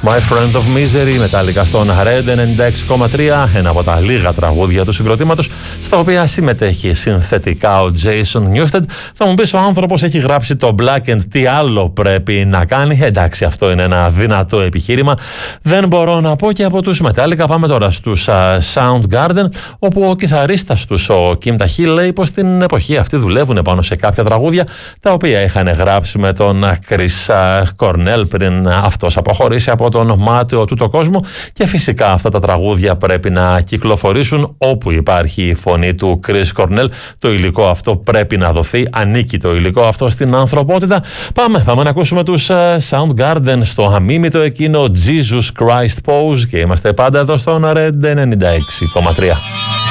My Friend of Misery, Metallica στον Red 96,3, ένα από τα λίγα τραγούδια του συγκροτήματος, στα οποία συμμετέχει συνθετικά ο Jason Newsted. Θα μου πεις, ο άνθρωπος έχει γράψει το Blackened, τι άλλο πρέπει να κάνει? Εντάξει, αυτό είναι ένα δυνατό επιχείρημα. Δεν μπορώ να πω και από τους Metallica. Πάμε τώρα στους Soundgarden, όπου ο κιθαρίστας τους, ο Kim Tahill, λέει πως την εποχή αυτή δουλεύουν πάνω σε κάποια τραγούδια τα οποία είχαν γράψει με τον Chris Cornell πριν αυτός αποχωρήσει από τον μάταιο τούτο κόσμο, και φυσικά αυτά τα τραγούδια πρέπει να κυκλοφορήσουν όπου υπάρχει η φωνή του Chris Cornell. Το υλικό αυτό πρέπει να δοθεί, ανήκει το υλικό αυτό στην ανθρωπότητα. Πάμε να ακούσουμε τους Soundgarden στο αμίμητο εκείνο Jesus Christ Pose, και είμαστε πάντα εδώ στον Red 96,3.